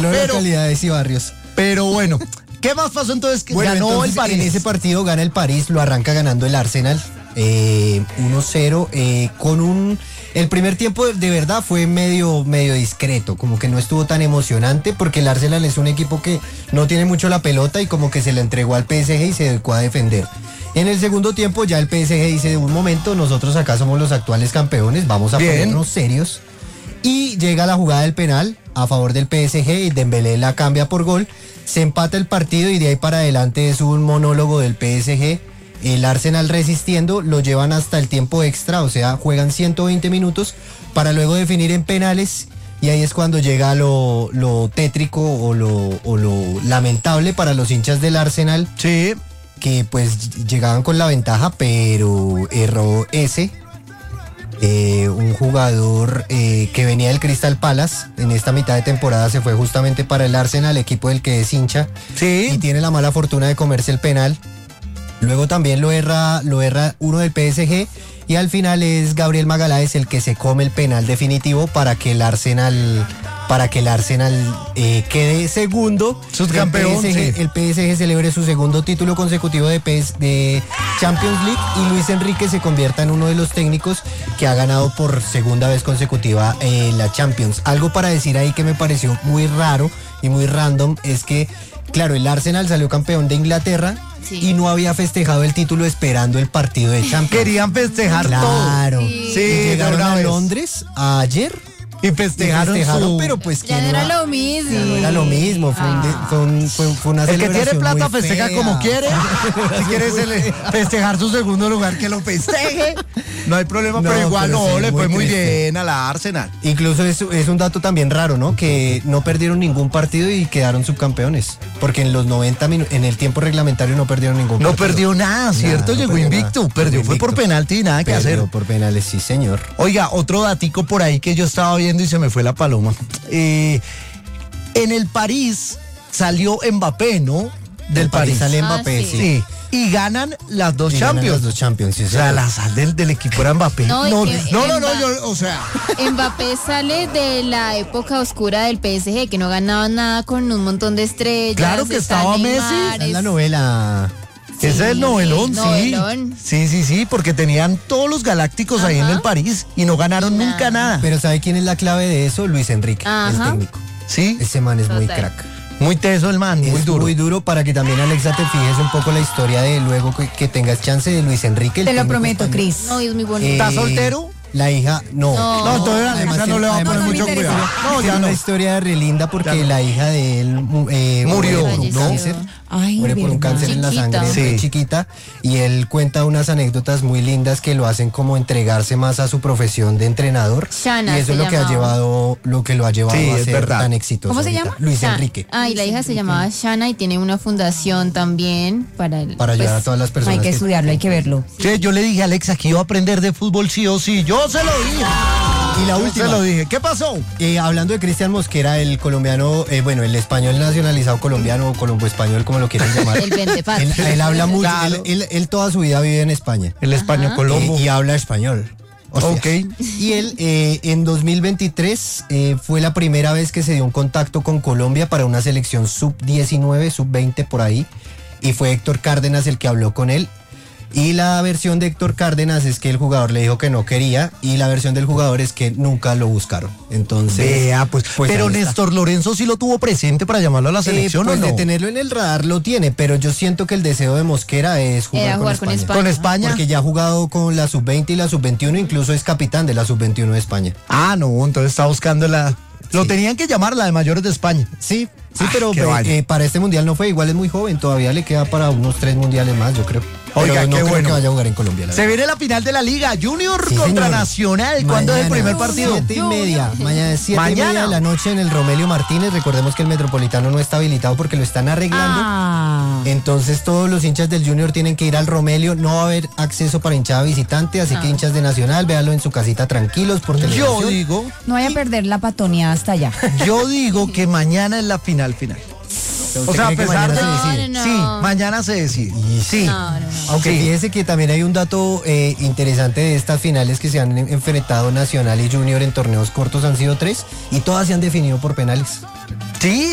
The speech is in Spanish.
Valor de localidades y barrios. Pero bueno, ¿qué más pasó entonces? Bueno, ganó entonces, el París. En ese partido gana el París, lo arranca ganando el Arsenal 1-0 con el primer tiempo de verdad fue medio discreto, como que no estuvo tan emocionante porque el Arsenal es un equipo que no tiene mucho la pelota y como que se la entregó al PSG y se dedicó a defender. En el segundo tiempo ya el PSG dice de un momento, nosotros acá somos los actuales campeones, vamos a ponernos serios. Y llega la jugada del penal a favor del PSG y Dembélé la cambia por gol. Se empata el partido y de ahí para adelante es un monólogo del PSG. El Arsenal resistiendo, lo llevan hasta el tiempo extra, o sea, juegan 120 minutos para luego definir en penales. Y ahí es cuando llega lo tétrico o lo lamentable para los hinchas del Arsenal. Sí. Que pues llegaban con la ventaja, pero erró un jugador que venía del Crystal Palace. En esta mitad de temporada se fue justamente para el Arsenal, equipo del que es hincha. Sí. Y tiene la mala fortuna de comerse el penal. Luego también lo erra uno del PSG y al final es Gabriel Magaláes el que se come el penal definitivo para que el Arsenal quede segundo. Subcampeón. El PSG celebre su segundo título consecutivo de Champions League y Luis Enrique se convierta en uno de los técnicos que ha ganado por segunda vez consecutiva la Champions. Algo para decir ahí que me pareció muy raro y muy random es que, claro, el Arsenal salió campeón de Inglaterra. Sí. Y no había festejado el título esperando el partido de Champions. Querían festejar todo. Claro. Sí, llegaron a Londres ayer y festejaron pero pues ya no era lo mismo. No era lo mismo, fue una celebración. El que tiene plata muy festeja fea. Como quiere. Si quiere festejar su segundo lugar, que lo festeje. No hay problema, pero igual sí, le fue muy bien a la Arsenal. Incluso es un dato también raro, ¿no? Que no perdieron ningún partido y quedaron subcampeones. Porque en los 90 minutos, en el tiempo reglamentario no perdieron ningún partido. No perdió nada, ¿cierto? No llegó invicto. Perdió fue por penalti y nada que hacer. Perdió por penales, sí, señor. Oiga, otro datico por ahí que yo estaba viendo y se me fue la paloma. En el París salió Mbappé, ¿no? Del París sale Mbappé, sí. Y ganan las dos Champions. Sí, o sea, la sal del equipo era Mbappé. No, o sea. Mbappé sale de la época oscura del PSG, que no ganaba nada con un montón de estrellas. Claro que estaba Messi. Es la novela. Sí, ese es el novelón, sí. Sí, porque tenían todos los galácticos ahí en el París y no ganaron nunca nada. Pero ¿sabe quién es la clave de eso? Luis Enrique, el técnico. Sí. Ese man es muy crack. Muy teso el man, muy duro. Muy duro para que también, Alexa, te fijes un poco la historia de luego que tengas chance de Luis Enrique. Te lo prometo, Cris. No, es muy bonito. ¿Estás soltero? La hija, no, entonces Alexa no le va a poner mucho cuidado. No, ya una historia re linda porque la hija de él murió por un cáncer. Muere por un cáncer en la sangre, muy chiquita. Y él cuenta unas anécdotas muy lindas que lo hacen como entregarse más a su profesión de entrenador. Shana, y eso es lo que lo ha llevado a ser tan exitoso. ¿Cómo se llama? Luis Enrique. Y la hija se llamaba Shana y tiene una fundación también para ayudar a todas las personas. Hay que estudiarlo, hay que verlo. Sí, yo le dije a Alexa que iba a aprender de fútbol sí o sí. Yo se lo dije. Y la última. Se lo dije. ¿Qué pasó? Hablando de Cristian Mosquera, el colombiano, el español nacionalizado colombiano o colombo español, como lo quieran llamar. El Ventepar. Él habla mucho. Claro. Él toda su vida vive en España. El español colombo. Y habla español. Ok. Y él en 2023 fue la primera vez que se dio un contacto con Colombia para una selección sub-19, sub-20 por ahí. Y fue Héctor Cárdenas el que habló con él. Y la versión de Héctor Cárdenas es que el jugador le dijo que no quería y la versión del jugador es que nunca lo buscaron. Entonces, vea, pues pero Néstor Lorenzo sí lo tuvo presente para llamarlo a la selección, pues ¿o no? De tenerlo en el radar lo tiene, pero yo siento que el deseo de Mosquera es jugar con España. ¿Con España? Porque ya ha jugado con la sub-20 y la sub-21, incluso es capitán de la sub-21 de España. No, entonces está buscando Lo tenían que llamar la de mayores de España. Sí, pero para este mundial no fue, igual es muy joven, todavía le queda para unos 3 mundiales más, yo creo. Oiga, pero no qué creo bueno que vaya a jugar en Colombia. Se viene la final de la Liga Junior contra Nacional. ¿Cuándo es el primer partido? 7:30. Mañana es 7:30 de la noche en el Romelio Martínez. Recordemos que el Metropolitano no está habilitado porque lo están arreglando. Entonces todos los hinchas del Junior tienen que ir al Romelio. No va a haber acceso para hinchada visitante, así que hinchas de Nacional, véanlo en su casita tranquilos por televisión. Yo digo... No vaya a perder la patoneada hasta allá. Yo digo que mañana es la final. O sea, a pesar de... Sí, mañana se decide. Sí. Aunque fíjese que también hay un dato interesante de estas finales que se han enfrentado Nacional y Junior en torneos cortos, han sido 3 y todas se han definido por penales. Sí,